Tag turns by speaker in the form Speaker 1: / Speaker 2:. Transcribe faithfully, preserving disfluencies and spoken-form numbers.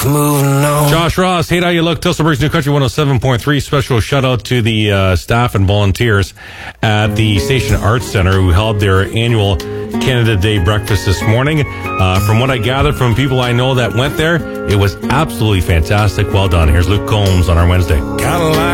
Speaker 1: Moving on.
Speaker 2: Josh Ross, hate how you look. Tilsonburg's New Country one oh seven point three. Special shout out to the uh, staff and volunteers at the Station Arts Center who held their annual Canada Day breakfast this morning. Uh, from what I gathered from people I know that went there, it was absolutely fantastic. Well done. Here's Luke Combs on our Wednesday.
Speaker 1: Kinda like